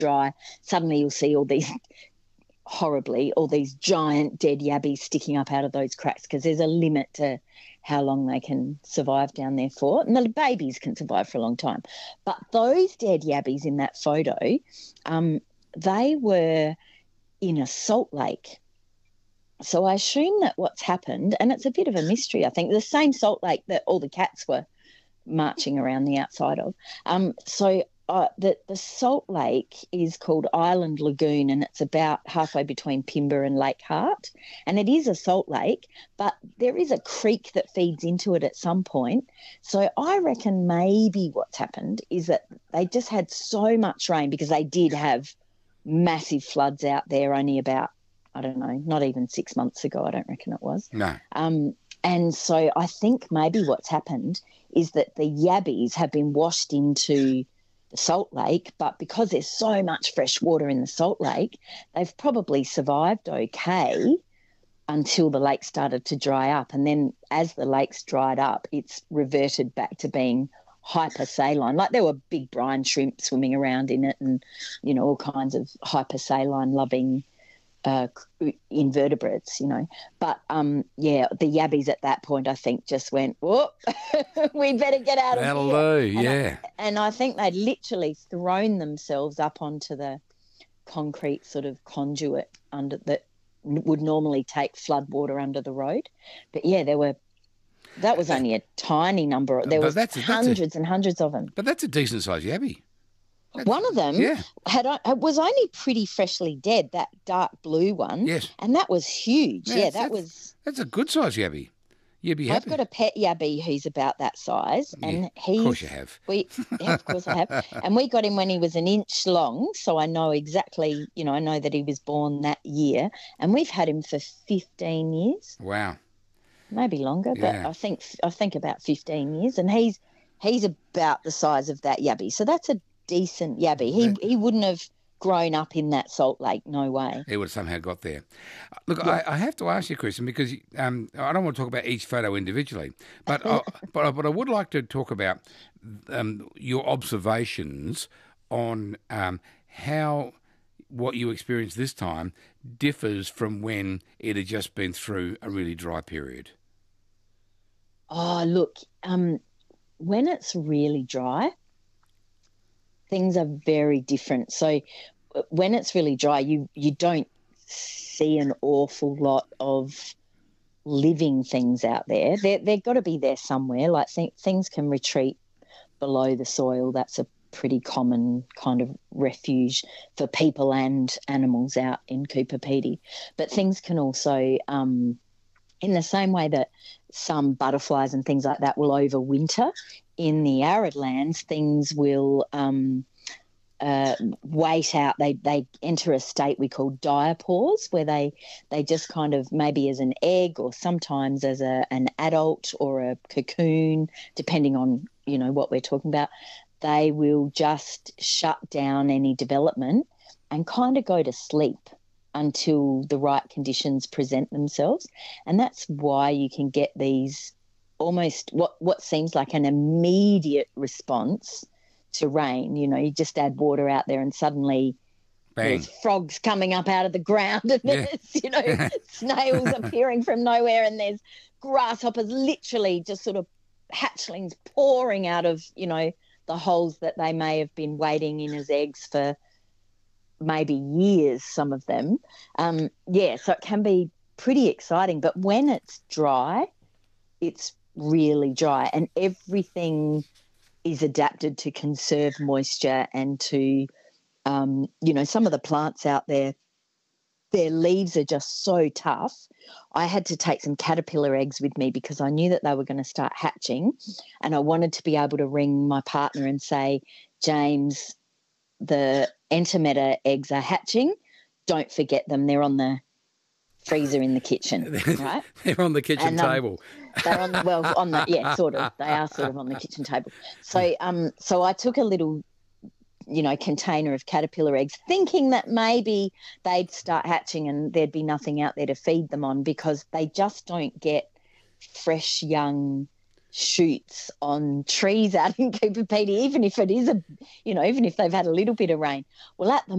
dry, suddenly you'll see all these giant dead yabbies sticking up out of those cracks, because there's a limit to how long they can survive down there for. And the babies can survive for a long time. But those dead yabbies in that photo, they were in a salt lake. So I assume that what's happened, and it's a bit of a mystery, I think, the same salt lake that all the cats were marching around the outside of. The salt lake is called Island Lagoon, and it's about halfway between Pimba and Lake Hart. And it is a salt lake, but there is a creek that feeds into it at some point. So I reckon maybe what's happened is that they just had so much rain, because they did have massive floods out there only about, I don't know, not even 6 months ago, I don't reckon it was. No. And so I think maybe what's happened is that the yabbies have been washed into the salt lake, but because there's so much fresh water in the salt lake, they've probably survived okay until the lake started to dry up. And then as the lake's dried up, it's reverted back to being hypersaline. Like there were big brine shrimp swimming around in it, and, you know, all kinds of hypersaline loving invertebrates, you know. But the yabbies at that point, I think, just went, whoop, we better get out of That'll here. do, yeah. And I think they'd literally thrown themselves up onto the concrete sort of conduit under that would normally take flood water under the road. But yeah, that was only a tiny number. There was hundreds and hundreds of them. But that's a decent sized yabby. One of them was only pretty freshly dead, that dark blue one. Yes. And that was huge. Yeah, that's a good size yabby. You'd be happy. I've got a pet yabby who's about that size. And of course you have. Of course I have. And we got him when he was an inch long, so I know exactly, you know, I know that he was born that year. And we've had him for 15 years. Wow. Maybe longer, but I think about 15 years. And he's about the size of that yabby. So that's a decent yabby. He wouldn't have grown up in that salt lake, no way. He would have somehow got there. Look, yeah. I have to ask you, Kristen, because I don't want to talk about each photo individually, but but I would like to talk about your observations on how what you experienced this time differs from when it had just been through a really dry period. Oh, look, when it's really dry, things are very different. So when it's really dry, you don't see an awful lot of living things out there. They've got to be there somewhere. Like things can retreat below the soil. That's a pretty common kind of refuge for people and animals out in Cooper Pedy. But things can also, in the same way that some butterflies and things like that will overwinter, in the arid lands, things will wait out. They enter a state we call diapause, where they just kind of, maybe as an egg or sometimes as an adult or a cocoon, depending on, you know, what we're talking about, they will just shut down any development and kind of go to sleep until the right conditions present themselves. And that's why you can get these almost what seems like an immediate response to rain. You know, you just add water out there and suddenly there's frogs coming up out of the ground, and there's, you know, snails appearing from nowhere, and there's grasshoppers, literally just sort of hatchlings pouring out of, you know, the holes that they may have been waiting in as eggs for maybe years, some of them. So it can be pretty exciting. But when it's dry, it's really dry, and everything is adapted to conserve moisture and to, you know, some of the plants out there, their leaves are just so tough. I had to take some caterpillar eggs with me because I knew that they were going to start hatching, and I wanted to be able to ring my partner and say, James, the Entometa eggs are hatching. Don't forget them. They're on the freezer in the kitchen, right? They're on the kitchen table. They're on the, sort of. They are sort of on the kitchen table. So so I took a little, you know, container of caterpillar eggs, thinking that maybe they'd start hatching and there'd be nothing out there to feed them on, because they just don't get fresh young shoots on trees out in Cooper Pedy, even if it is even if they've had a little bit of rain. Well, at the